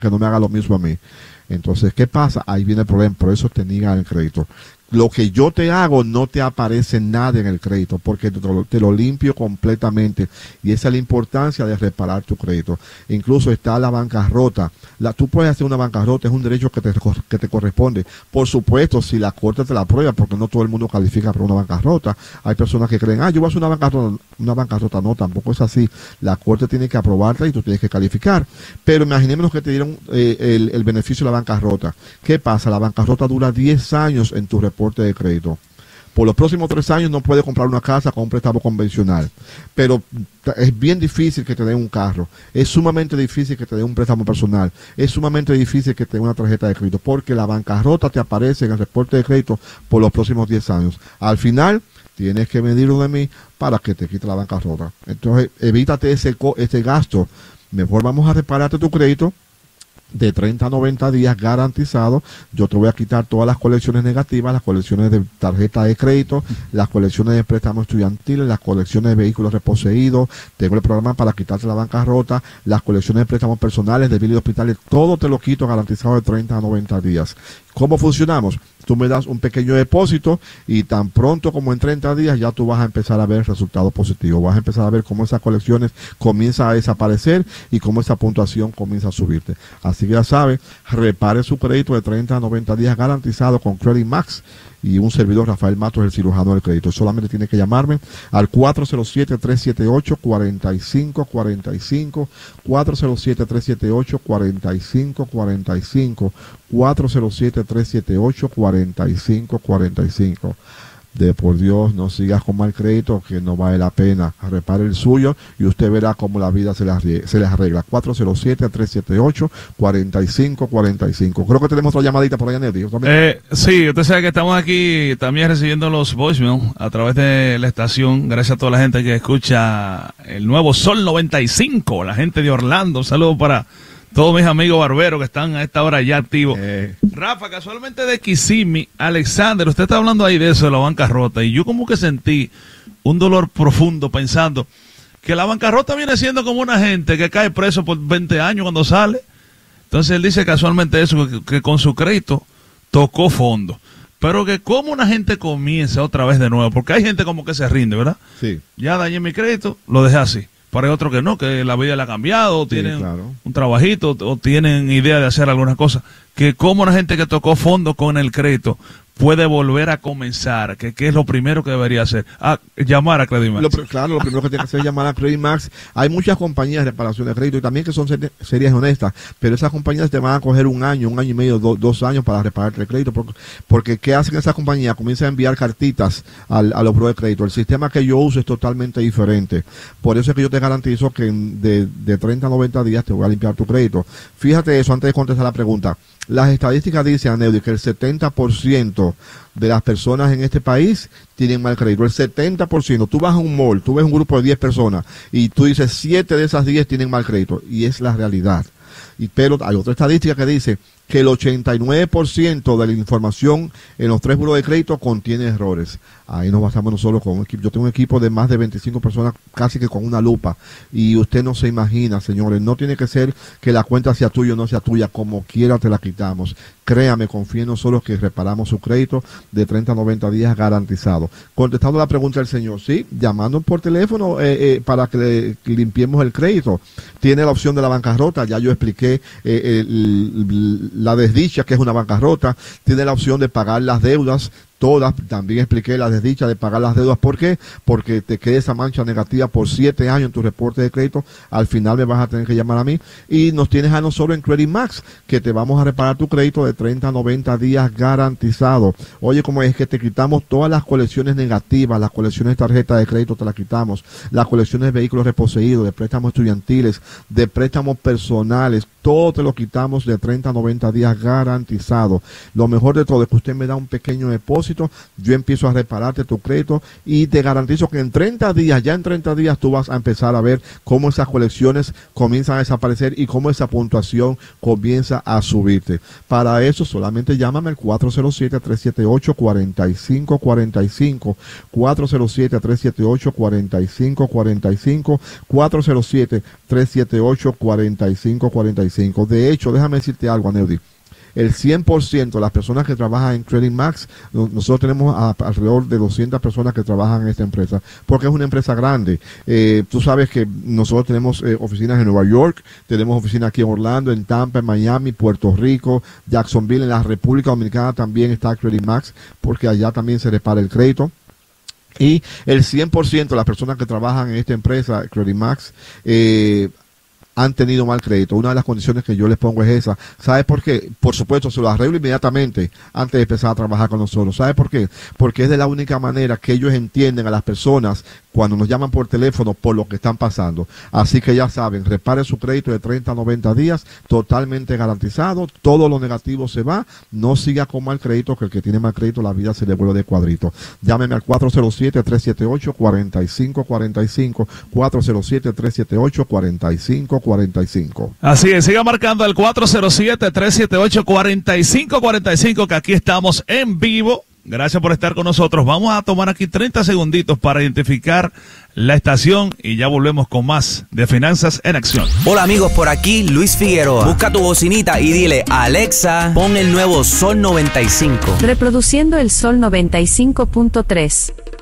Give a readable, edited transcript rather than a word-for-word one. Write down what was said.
que no me haga lo mismo a mí. Entonces, ¿qué pasa? Ahí viene el problema, por eso te niegan el crédito. Lo que yo te hago no te aparece nada en el crédito porque te lo limpio completamente y esa es la importancia de reparar tu crédito. Incluso está la bancarrota. Tú puedes hacer una bancarrota, es un derecho que te corresponde. Por supuesto, si la corte te la aprueba, porque no todo el mundo califica para una bancarrota. Hay personas que creen, yo voy a hacer una bancarrota. Una bancarrota no, tampoco es así. La corte tiene que aprobarla y tú tienes que calificar. Pero imaginémonos que te dieron el beneficio de la bancarrota. ¿Qué pasa? La bancarrota dura 10 años en tu reporte de crédito. Por los próximos 3 años no puedes comprar una casa con un préstamo convencional, pero es bien difícil que te den un carro, es sumamente difícil que te den un préstamo personal, es sumamente difícil que te den una tarjeta de crédito, porque la bancarrota te aparece en el reporte de crédito por los próximos 10 años. Al final, tienes que medirlo de mí para que te quite la bancarrota. Entonces, evítate ese gasto. Mejor vamos a repararte tu crédito de 30 a 90 días garantizado. Yo te voy a quitar todas las colecciones negativas, las colecciones de tarjeta de crédito, las colecciones de préstamos estudiantiles, las colecciones de vehículos reposeídos. Tengo el programa para quitarte la bancarrota, las colecciones de préstamos personales, de biles de hospitales, todo te lo quito garantizado de 30 a 90 días. ¿Cómo funcionamos? Tú me das un pequeño depósito y tan pronto como en 30 días ya tú vas a empezar a ver resultados positivos. Vas a empezar a ver cómo esas colecciones comienzan a desaparecer y cómo esa puntuación comienza a subirte. Así que ya sabes, repare su crédito de 30 a 90 días garantizado con Credit Max. Y un servidor, Rafael Matos, el cirujano del crédito. Solamente tiene que llamarme al 407-378-4545, 407-378-4545, 407-378-4545. De por Dios, no sigas con mal crédito que no vale la pena. Repare el suyo y usted verá cómo la vida se les arregla. 407-378-4545. Creo que tenemos otra llamadita por allá, Nelly. Sí, usted sabe que estamos aquí también recibiendo los voicemails a través de la estación. Gracias a toda la gente que escucha el nuevo Sol 95, la gente de Orlando. Un saludo para todos mis amigos barberos que están a esta hora ya activos. Rafa, casualmente de Kissimmee, Alexander, usted está hablando ahí de eso, de la bancarrota, y yo como que sentí un dolor profundo pensando que la bancarrota viene siendo como una gente que cae preso por 20 años cuando sale. Entonces él dice casualmente eso, que con su crédito tocó fondo. Pero que como una gente comienza otra vez de nuevo, porque hay gente como que se rinde, ¿verdad? Sí. Ya dañé mi crédito, lo dejé así. Pero hay otros que no, que la vida le ha cambiado, o tienen un trabajito, o tienen idea de hacer algunas cosas. Que como una gente que tocó fondo con el crédito puede volver a comenzar, que es lo primero que debería hacer, llamar a Credit Max. Claro, lo primero que tiene que hacer es llamar a Credit Max. Hay muchas compañías de reparación de crédito y también que son serias y honestas, pero esas compañías te van a coger un año y medio, 2 años para repararte el crédito, porque ¿qué hacen esas compañías? Comienzan a enviar cartitas a los buros de crédito. El sistema que yo uso es totalmente diferente. Por eso es que yo te garantizo que de 30 a 90 días te voy a limpiar tu crédito. Fíjate eso antes de contestar la pregunta. Las estadísticas dicen, Neudi, que el 70% de las personas en este país tienen mal crédito. El 70%. Tú vas a un mall, tú ves un grupo de 10 personas y tú dices 7 de esas 10 tienen mal crédito. Y es la realidad. Pero hay otra estadística que dice que el 89% de la información en los 3 buros de crédito contiene errores. Ahí nos basamos nosotros con un equipo. Yo tengo un equipo de más de 25 personas casi que con una lupa. Y usted no se imagina, señores, no tiene que ser que la cuenta sea tuya o no sea tuya, como quiera te la quitamos. Créame, confíe en nosotros que reparamos su crédito de 30 a 90 días garantizado. Contestando la pregunta del señor, sí, llamando por teléfono para que le limpiemos el crédito. Tiene la opción de la bancarrota, ya yo expliqué la desdicha, que es una bancarrota. Tiene la opción de pagar las deudas todas, también expliqué la desdicha de pagar las deudas. ¿Por qué? Porque te queda esa mancha negativa por 7 años en tu reporte de crédito. Al final me vas a tener que llamar a mí y nos tienes a nosotros en Credit Max, que te vamos a reparar tu crédito de 30 a 90 días garantizado. Oye, como es que te quitamos todas las colecciones negativas, las colecciones de tarjeta de crédito te las quitamos, las colecciones de vehículos reposeídos, de préstamos estudiantiles, de préstamos personales, todo te lo quitamos de 30 a 90 días garantizado. Lo mejor de todo es que usted me da un pequeño depósito depósito, yo empiezo a repararte tu crédito y te garantizo que en 30 días, ya en 30 días tú vas a empezar a ver cómo esas colecciones comienzan a desaparecer y cómo esa puntuación comienza a subirte. Para eso solamente llámame al 407-378-4545, 407-378-4545, 407-378-4545. De hecho, déjame decirte algo, Aneudi. El 100% de las personas que trabajan en Credit Max, nosotros tenemos alrededor de 200 personas que trabajan en esta empresa, porque es una empresa grande. Tú sabes que nosotros tenemos oficinas en Nueva York, tenemos oficinas aquí en Orlando, en Tampa, en Miami, Puerto Rico, Jacksonville, en la República Dominicana también está Credit Max, porque allá también se repara el crédito. Y el 100% de las personas que trabajan en esta empresa, Credit Max, han tenido mal crédito. Una de las condiciones que yo les pongo es esa. ¿Sabe por qué? Por supuesto, se lo arreglo inmediatamente antes de empezar a trabajar con nosotros. ¿Sabe por qué? Porque es de la única manera que ellos entienden a las personas cuando nos llaman por teléfono por lo que están pasando. Así que ya saben, repare su crédito de 30 a 90 días, totalmente garantizado, todo lo negativo se va, no siga con mal crédito, que el que tiene mal crédito la vida se le vuelve de cuadrito. Llámeme al 407-378-4545, 407-378-4545. Así es, siga marcando al 407-378-4545, que aquí estamos en vivo. Gracias por estar con nosotros. Vamos a tomar aquí 30 segunditos para identificar la estación y ya volvemos con más de Finanzas en Acción. Hola amigos, por aquí Luis Figueroa. Busca tu bocinita y dile: Alexa, pon el nuevo Sol 95. Reproduciendo el Sol 95.3.